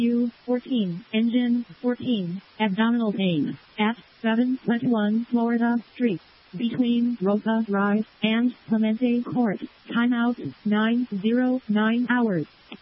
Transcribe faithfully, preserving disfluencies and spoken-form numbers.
U fourteen, engine fourteen, abdominal pain, at seven twenty-one Florida Street, between Rosa Drive and Clemente Court. Timeout nine oh nine hours.